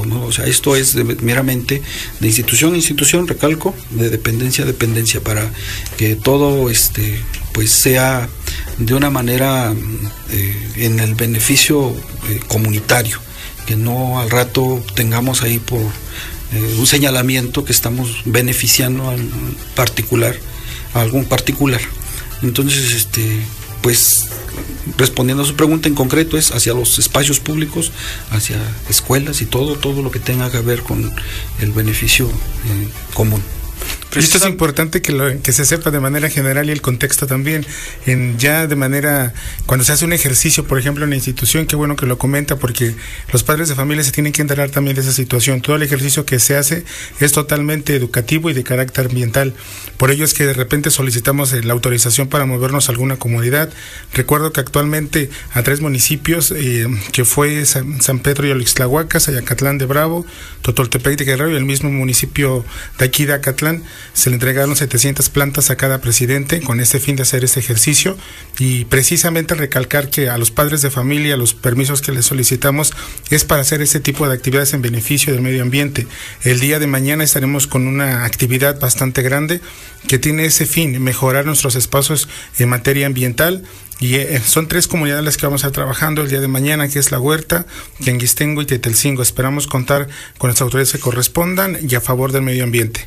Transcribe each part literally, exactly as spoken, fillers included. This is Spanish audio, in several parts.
público, ¿no? O sea, esto es de, meramente de institución a institución, recalco, de dependencia a dependencia, para que todo este pues sea de una manera eh, en el beneficio eh, comunitario, que no al rato tengamos ahí por eh, un señalamiento que estamos beneficiando al particular, a algún particular. Entonces, este pues respondiendo a su pregunta en concreto, es hacia los espacios públicos, hacia escuelas y todo, todo lo que tenga que ver con el beneficio eh, común. Y esto es importante que, lo, que se sepa de manera general y el contexto también, en ya de manera, cuando se hace un ejercicio, por ejemplo, en la institución, qué bueno que lo comenta, porque los padres de familia se tienen que enterar también de esa situación. Todo el ejercicio que se hace es totalmente educativo y de carácter ambiental. Por ello es que de repente solicitamos la autorización para movernos a alguna comunidad. Recuerdo que actualmente a tres municipios, eh, que fue San, San Pedro y Olixtlahuaca, Zayacatlán de Bravo, Totoltepec de Guerrero y el mismo municipio de aquí de Acatlán, se le entregaron setecientas plantas a cada presidente con este fin de hacer este ejercicio, y precisamente recalcar que a los padres de familia los permisos que les solicitamos es para hacer este tipo de actividades en beneficio del medio ambiente. El día de mañana estaremos con una actividad bastante grande que tiene ese fin, mejorar nuestros espacios en materia ambiental, y eh, son tres comunidades las que vamos a estar trabajando el día de mañana, que es La Huerta, Yanguistengo y Tetelcingo. Esperamos contar con las autoridades que correspondan y a favor del medio ambiente.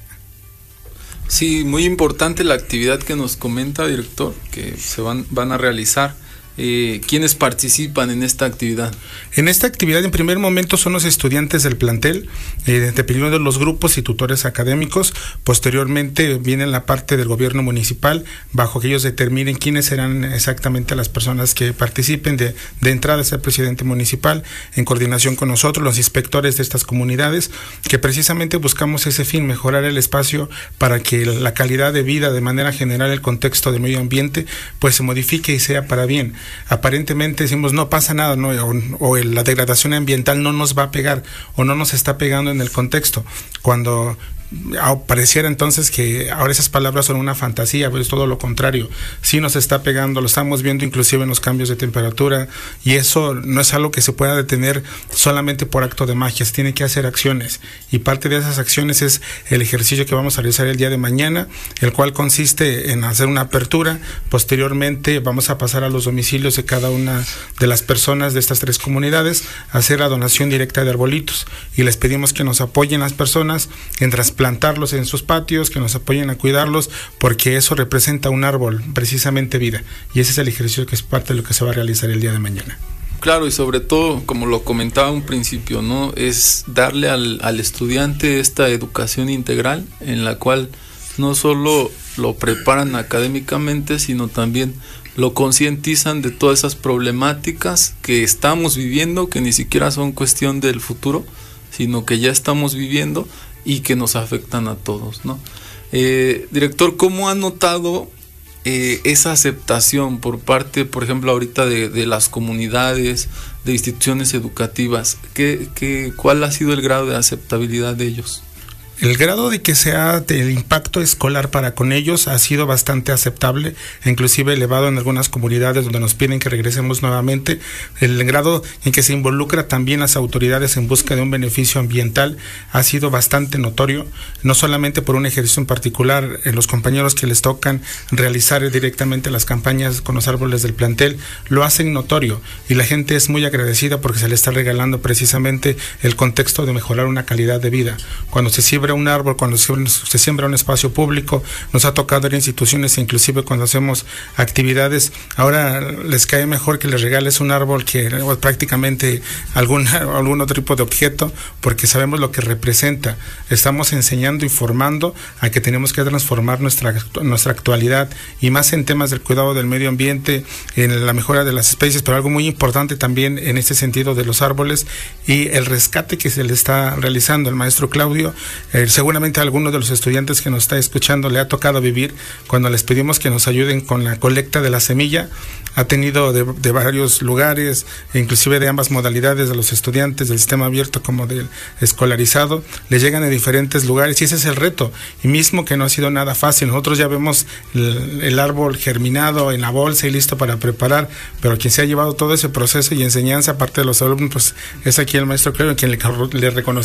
Sí, muy importante la actividad que nos comenta, director, que se van, van a realizar. Eh, ¿Quiénes participan en esta actividad? En esta actividad, en primer momento, son los estudiantes del plantel, eh, dependiendo de los grupos y tutores académicos. Posteriormente viene la parte del gobierno municipal, bajo que ellos determinen quiénes serán exactamente las personas que participen. De, de entrada es el presidente municipal, en coordinación con nosotros, los inspectores de estas comunidades, que precisamente buscamos ese fin, mejorar el espacio para que la calidad de vida, de manera general, el contexto del medio ambiente, pues se modifique y sea para bien. Aparentemente decimos no pasa nada, ¿no? o, o la degradación ambiental no nos va a pegar o no nos está pegando en el contexto, cuando pareciera entonces que ahora esas palabras son una fantasía, pero es todo lo contrario. Sí nos está pegando, lo estamos viendo inclusive en los cambios de temperatura, y eso no es algo que se pueda detener solamente por acto de magia, se tiene que hacer acciones, y parte de esas acciones es el ejercicio que vamos a realizar el día de mañana, el cual consiste en hacer una apertura. Posteriormente vamos a pasar a los domicilios de cada una de las personas de estas tres comunidades a hacer la donación directa de arbolitos, y les pedimos que nos apoyen las personas en plantarlos en sus patios, que nos apoyen a cuidarlos, porque eso representa un árbol, precisamente vida, y ese es el ejercicio que es parte de lo que se va a realizar el día de mañana. Claro, y sobre todo, como lo comentaba un principio, ¿no? Es darle al, al estudiante esta educación integral, en la cual no solo lo preparan académicamente, sino también lo concientizan de todas esas problemáticas que estamos viviendo, que ni siquiera son cuestión del futuro, sino que ya estamos viviendo y que nos afectan a todos, ¿no? Eh, director, ¿cómo ha notado eh, esa aceptación por parte, por ejemplo, ahorita de, de las comunidades, de instituciones educativas? ¿Qué, qué, ¿Cuál ha sido el grado de aceptabilidad de ellos? El grado de que sea el impacto escolar para con ellos ha sido bastante aceptable, inclusive elevado en algunas comunidades donde nos piden que regresemos nuevamente. El grado en que se involucra también las autoridades en busca de un beneficio ambiental ha sido bastante notorio, no solamente por un ejercicio en particular, eh, los compañeros que les tocan realizar directamente las campañas con los árboles del plantel lo hacen notorio, y la gente es muy agradecida porque se le está regalando precisamente el contexto de mejorar una calidad de vida. Cuando se siembra un árbol, cuando se siembra un espacio público, nos ha tocado ir a instituciones, inclusive cuando hacemos actividades, ahora les cae mejor que les regales un árbol que prácticamente algún, algún otro tipo de objeto, porque sabemos lo que representa. Estamos enseñando y formando a que tenemos que transformar nuestra, nuestra actualidad, y más en temas del cuidado del medio ambiente, en la mejora de las especies, pero algo muy importante también en este sentido de los árboles y el rescate que se le está realizando. El maestro Claudio, Eh, seguramente a algunos de los estudiantes que nos está escuchando le ha tocado vivir cuando les pedimos que nos ayuden con la colecta de la semilla. Ha tenido de, de varios lugares, inclusive de ambas modalidades, de los estudiantes del sistema abierto como del escolarizado, le llegan de diferentes lugares, y ese es el reto, y mismo que no ha sido nada fácil. Nosotros ya vemos el, el árbol germinado en la bolsa y listo para preparar, pero quien se ha llevado todo ese proceso y enseñanza, aparte de los alumnos, pues es aquí el maestro Claudio, quien le, le reconocemos